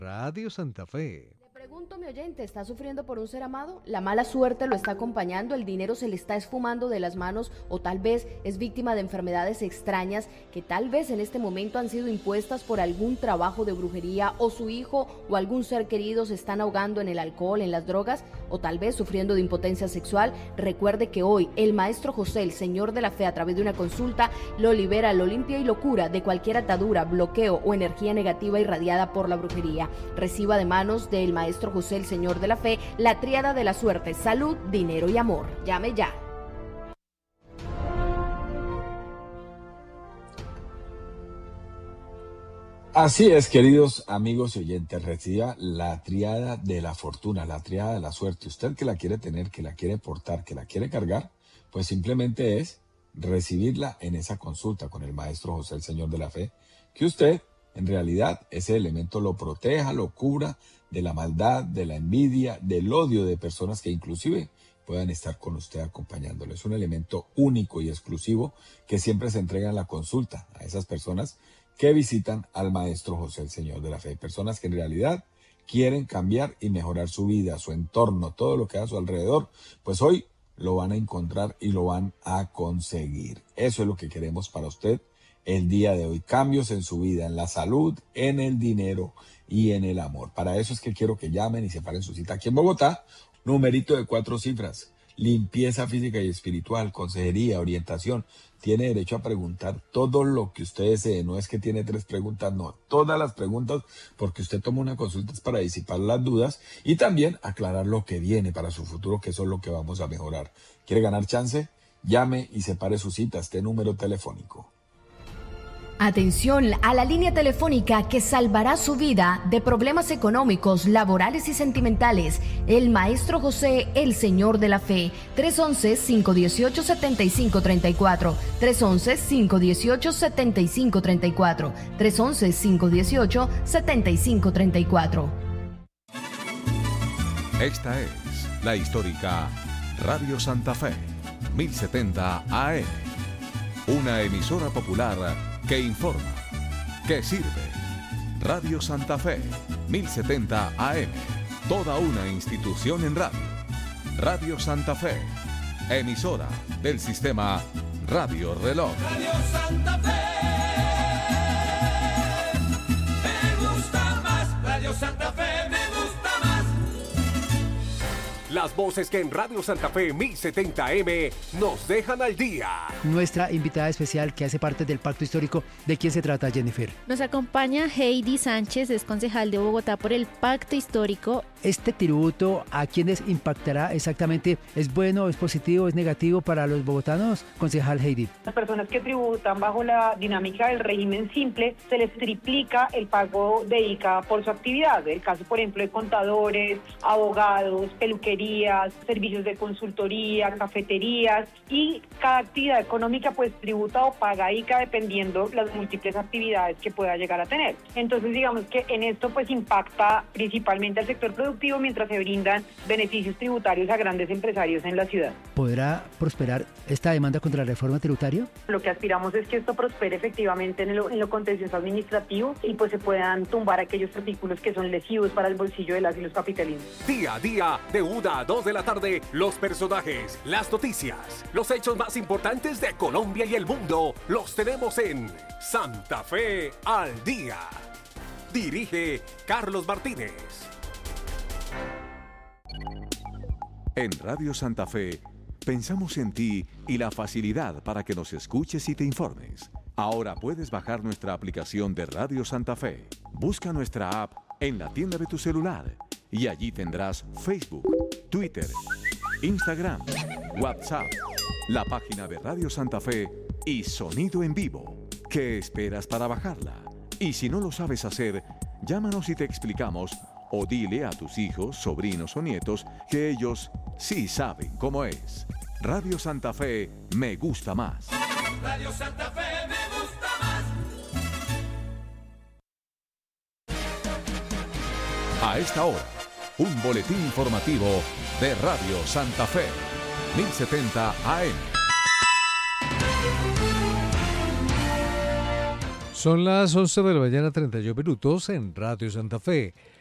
Radio Santa Fe. Le pregunto, mi oyente, ¿está sufriendo por un ser amado? ¿La mala suerte lo está acompañando? ¿El dinero se le está esfumando de las manos? ¿O tal vez es víctima de enfermedades extrañas que tal vez en este momento han sido impuestas por algún trabajo de brujería? ¿O su hijo o algún ser querido se están ahogando en el alcohol, en las drogas? ¿O tal vez sufriendo de impotencia sexual? Recuerde que hoy el maestro José, el Señor de la Fe, a través de una consulta, lo libera, lo limpia y lo cura de cualquier atadura, bloqueo o energía negativa irradiada por la brujería. Reciba de manos del maestro José, el Señor de la Fe, la tríada de la suerte: salud, dinero y amor. Llame ya. Así es, queridos amigos y oyentes, reciba la tríada de la fortuna, la tríada de la suerte. Usted que la quiere tener, que la quiere portar, que la quiere cargar, pues simplemente es recibirla en esa consulta con el maestro José, el Señor de la Fe, que usted, en realidad, ese elemento lo proteja, lo cubra de la maldad, de la envidia, del odio de personas que inclusive puedan estar con usted acompañándolo. Es un elemento único y exclusivo que siempre se entrega en la consulta a esas personas que visitan al maestro José, el Señor de la Fe. Personas que en realidad quieren cambiar y mejorar su vida, su entorno, todo lo que hay a su alrededor, pues hoy lo van a encontrar y lo van a conseguir. Eso es lo que queremos para usted el día de hoy. Cambios en su vida, en la salud, en el dinero y en el amor. Para eso es que quiero que llamen y separen su cita aquí en Bogotá. Numerito de 4 cifras. Limpieza física y espiritual, consejería, orientación. Tiene derecho a preguntar todo lo que usted desee. No es que tiene 3 preguntas, no. Todas las preguntas, porque usted toma una consulta es para disipar las dudas y también aclarar lo que viene para su futuro, que eso es lo que vamos a mejorar. ¿Quiere ganar chance? Llame y separe su cita. Este número telefónico. Atención a la línea telefónica que salvará su vida de problemas económicos, laborales y sentimentales. El maestro José, el Señor de la Fe. 311-518-7534. 311-518-7534. 311-518-7534. Esta es la histórica Radio Santa Fe, 1070 AM. Una emisora popular que informa, que sirve. Radio Santa Fe, 1070 AM. Toda una institución en radio. Radio Santa Fe, emisora del sistema Radio Reloj. Radio Santa Fe, me gusta más. Radio Santa Fe, me gusta más. Las voces que en Radio Santa Fe 1070M nos dejan al día. Nuestra invitada especial que hace parte del pacto histórico, ¿de quién se trata, Jennifer? Nos acompaña Heidi Sánchez, es concejal de Bogotá por el pacto histórico. Este tributo, ¿a quiénes impactará exactamente? ¿Es bueno, es positivo, es negativo para los bogotanos? Concejal Heidi. Las personas que tributan bajo la dinámica del régimen simple, se les triplica el pago de ICA por su actividad. El caso, por ejemplo, de contadores, abogados, peluquerías, servicios de consultoría, cafeterías, y cada actividad económica pues tributa o paga ICA dependiendo las múltiples actividades que pueda llegar a tener. Entonces digamos que en esto pues impacta principalmente al sector productivo mientras se brindan beneficios tributarios a grandes empresarios en la ciudad. ¿Podrá prosperar esta demanda contra la reforma tributaria? Lo que aspiramos es que esto prospere efectivamente en lo contencioso administrativo y pues se puedan tumbar aquellos artículos que son lesivos para el bolsillo de las y los capitalinos. Día a día, de 1 a 2 de la tarde, los personajes, las noticias, los hechos más importantes de Colombia y el mundo, los tenemos en Santa Fe al Día. Dirige Carlos Martínez. En Radio Santa Fe, pensamos en ti y la facilidad para que nos escuches y te informes. Ahora puedes bajar nuestra aplicación de Radio Santa Fe. Busca nuestra app en la tienda de tu celular y allí tendrás Facebook, Twitter, Instagram, WhatsApp, la página de Radio Santa Fe y sonido en vivo. ¿Qué esperas para bajarla? Y si no lo sabes hacer, llámanos y te explicamos, o dile a tus hijos, sobrinos o nietos que ellos sí saben cómo es. Radio Santa Fe me gusta más. Radio Santa Fe me gusta más. A esta hora, un boletín informativo de Radio Santa Fe, 1070 AM. Son las 11 de la mañana, 31 minutos en Radio Santa Fe.